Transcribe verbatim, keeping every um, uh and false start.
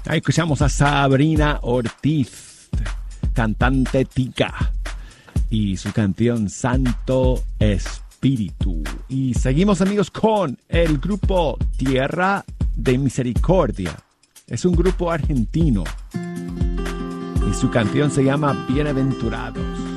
Ahí escuchamos a Sabrina Ortiz, cantante tica, y su canción Santo Espíritu. Y seguimos, amigos, con el grupo Tierra de Misericordia. Es un grupo argentino y su canción se llama Bienaventurados.